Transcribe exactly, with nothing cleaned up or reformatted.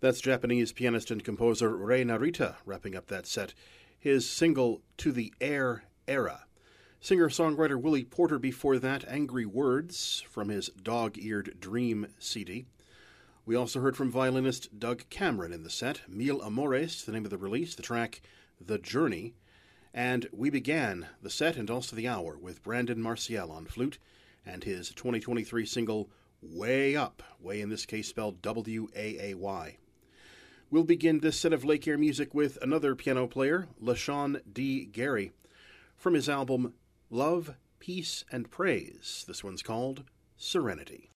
That's Japanese pianist and composer Rei Narita wrapping up that set. His single, To the Air Era. Singer-songwriter Willie Porter before that, Angry Words, from his Dog-Eared Dream C D. We also heard from violinist Doug Cameron in the set, Mil Amores, the name of the release, the track The Journey. And we began the set and also the hour with Brandon Marcial on flute and his twenty twenty-three single, Way Up, way in this case spelled W A A Y. We'll begin this set of Lake Air music with another piano player, LaShawn D. Gary, from his album Love, Peace, and Praise. This one's called Serenity.